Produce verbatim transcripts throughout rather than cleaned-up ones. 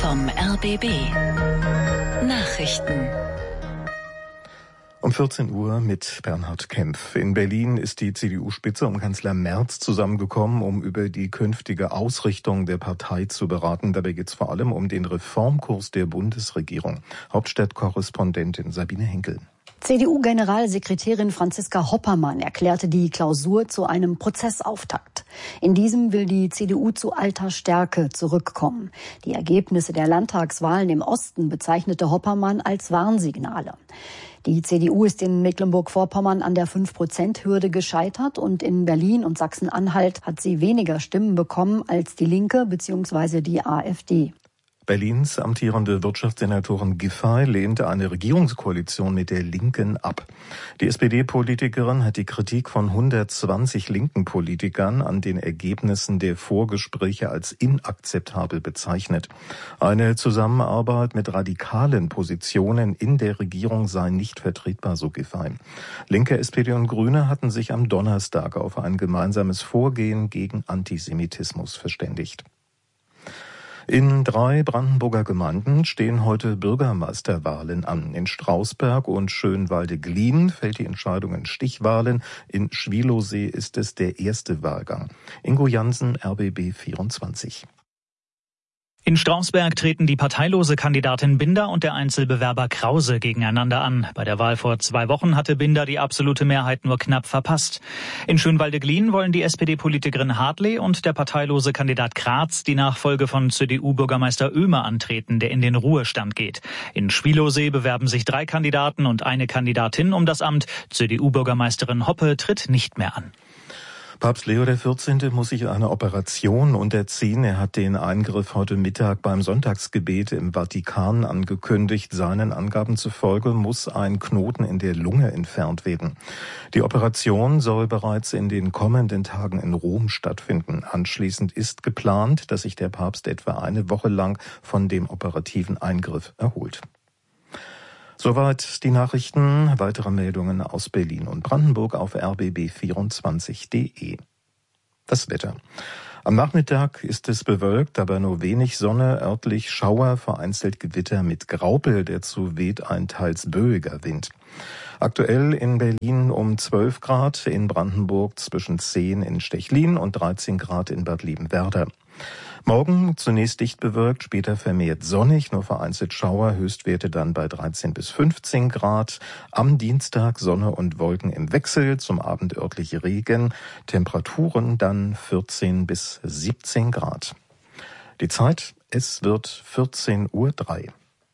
vom R B B. Nachrichten. Um vierzehn Uhr mit Bernhard Kempf. In Berlin ist die C D U-Spitze um Kanzler Merz zusammengekommen, um über die künftige Ausrichtung der Partei zu beraten. Dabei geht es vor allem um den Reformkurs der Bundesregierung. Hauptstadtkorrespondentin Sabine Henkel. C D U-Generalsekretärin Franziska Hoppermann erklärte die Klausur zu einem Prozessauftakt. In diesem will die C D U zu alter Stärke zurückkommen. Die Ergebnisse der Landtagswahlen im Osten bezeichnete Hoppermann als Warnsignale. Die C D U ist in Mecklenburg-Vorpommern an der fünf Prozent Hürde gescheitert und in Berlin und Sachsen-Anhalt hat sie weniger Stimmen bekommen als die Linke bzw. die AfD. Berlins amtierende Wirtschaftssenatorin Giffey lehnte eine Regierungskoalition mit der Linken ab. Die S P D-Politikerin hat die Kritik von hundertzwanzig linken Politikern an den Ergebnissen der Vorgespräche als inakzeptabel bezeichnet. Eine Zusammenarbeit mit radikalen Positionen in der Regierung sei nicht vertretbar, so Giffey. Linke, S P D und Grüne hatten sich am Donnerstag auf ein gemeinsames Vorgehen gegen Antisemitismus verständigt. In drei Brandenburger Gemeinden stehen heute Bürgermeisterwahlen an. In Strausberg und Schönwalde-Glien fällt die Entscheidung in Stichwahlen. In Schwielowsee ist es der erste Wahlgang. Ingo Jansen, R B B vierundzwanzig. In Strausberg treten die parteilose Kandidatin Binder und der Einzelbewerber Krause gegeneinander an. Bei der Wahl vor zwei Wochen hatte Binder die absolute Mehrheit nur knapp verpasst. In Schönwalde-Glien wollen die S P D-Politikerin Hartley und der parteilose Kandidat Kratz die Nachfolge von C D U-Bürgermeister Oehmer antreten, der in den Ruhestand geht. In Schwielowsee bewerben sich drei Kandidaten und eine Kandidatin um das Amt. C D U-Bürgermeisterin Hoppe tritt nicht mehr an. Papst Leo der vierzehnte muss sich einer Operation unterziehen. Er hat den Eingriff heute Mittag beim Sonntagsgebet im Vatikan angekündigt. Seinen Angaben zufolge muss ein Knoten in der Lunge entfernt werden. Die Operation soll bereits in den kommenden Tagen in Rom stattfinden. Anschließend ist geplant, dass sich der Papst etwa eine Woche lang von dem operativen Eingriff erholt. Soweit die Nachrichten. Weitere Meldungen aus Berlin und Brandenburg auf r b b vierundzwanzig punkt de. Das Wetter. Am Nachmittag ist es bewölkt, aber nur wenig Sonne, örtlich Schauer, vereinzelt Gewitter mit Graupel, dazu weht ein teils böiger Wind. Aktuell in Berlin um zwölf Grad, in Brandenburg zwischen zehn in Stechlin und dreizehn Grad in Bad Liebenwerda. Morgen zunächst dicht bewölkt, später vermehrt sonnig, nur vereinzelt Schauer, Höchstwerte dann bei dreizehn bis fünfzehn Grad. Am Dienstag Sonne und Wolken im Wechsel, zum Abend örtlich Regen, Temperaturen dann vierzehn bis siebzehn Grad. Die Zeit, es wird vierzehn Uhr drei.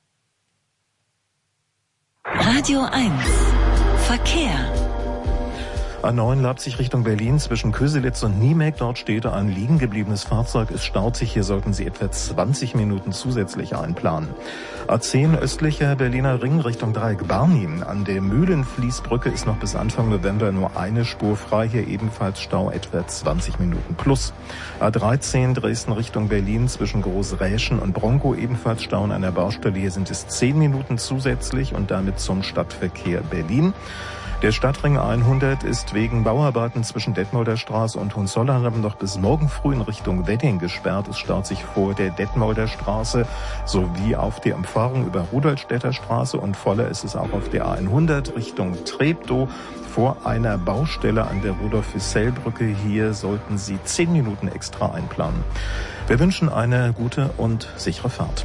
Radio eins Verkehr. A neun Leipzig Richtung Berlin zwischen Köselitz und Niemek. Dort steht ein liegen gebliebenes Fahrzeug. Es staut sich. Hier sollten Sie etwa zwanzig Minuten zusätzlich einplanen. A zehn östlicher Berliner Ring Richtung Dreieck Barnim. An der Mühlenfließbrücke ist noch bis Anfang November nur eine Spur frei. Hier ebenfalls Stau etwa zwanzig Minuten plus. A dreizehn Dresden Richtung Berlin zwischen Großräschen und Bronkow ebenfalls Stau an einer Baustelle. Hier sind es zehn Minuten zusätzlich und damit zum Stadtverkehr Berlin. Der Stadtring hundert ist wegen Bauarbeiten zwischen Detmolder Straße und Hohenzollern noch bis morgen früh in Richtung Wedding gesperrt. Es staut sich vor der Detmolder Straße sowie auf der Umfahrung über Rudolstädter Straße und voller ist es auch auf der A hundert Richtung Treptow vor einer Baustelle an der Rudolf-Füssell-Brücke. Hier sollten Sie zehn Minuten extra einplanen. Wir wünschen eine gute und sichere Fahrt.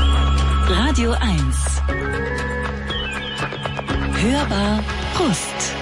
Radio eins. Hörbar Brust.